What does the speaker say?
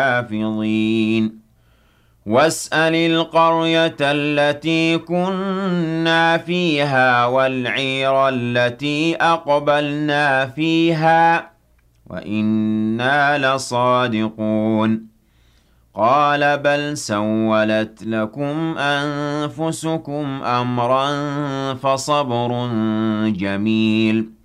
حافظين واسأل القرية التي كنا فيها والعير التي أقبلنا فيها وإنا لصادقون قال بل سولت لكم أنفسكم أمرا فصبر جميل